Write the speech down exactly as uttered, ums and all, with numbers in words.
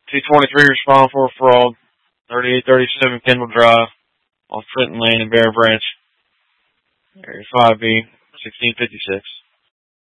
two twenty-three respond for a fraud. thirty-eight thirty-seven Kendall Drive off Trenton Lane in Bear Branch. Area five B, sixteen fifty-six.